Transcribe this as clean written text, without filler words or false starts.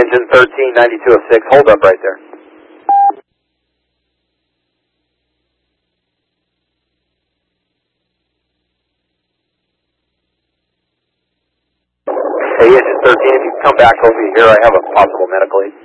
engine 139206, hold up right there. Hey, engine 13, if you come back over here, I have a possible medical aid.